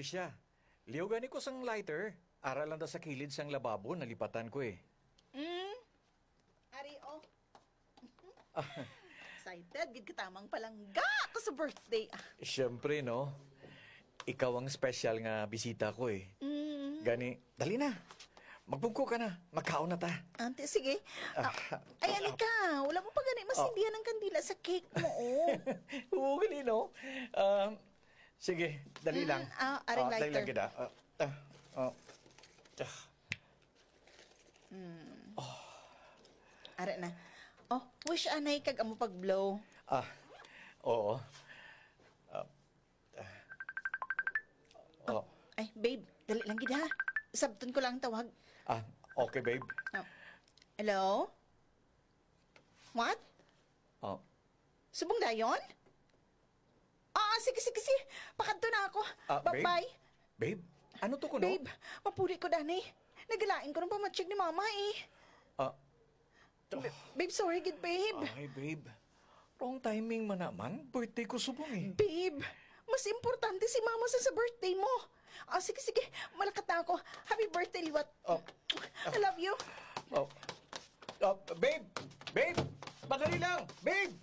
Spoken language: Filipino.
Patricia, liyaw gani ko sang lighter. Aral lang da sa kilid sang lababo, nalipatan ko eh. Ari, oh. Excited, gid ka tamang palangga ko sa birthday. Siyempre, no? Ikaw ang special nga bisita ko eh. Gani, dali na. Magbungko ka na. Magkaon na ta. Ante, sige. Ay, alika. Wala mo pa gani masindihan ng kandila sa cake mo, oh. Oo, gali, no? Sige, dali lang. aring Dali lang lighter. kita. Ara na. Oh, wish anay kag amo pag-blow. Oo. Ay, babe, dali lang gid ha. Sabton ko lang ang tawag. Okay, babe. Oh. Hello? What? Oh. Subong dayon? Sige. Pakadto na ako. Babe? Bye-bye. Babe, ano to ko, no? Babe, mapuli ko dani. Nagalain ko ng pamatsig ni mama eh. Babe, sorry gid, babe. Ay, babe. Wrong timing man naman. Birthday ko subong eh. Babe, mas importante si mama sa birthday mo. Sige. Malakat na ako. Happy birthday, Liwat. I love you. Babe! Babe! Madali lang! Babe!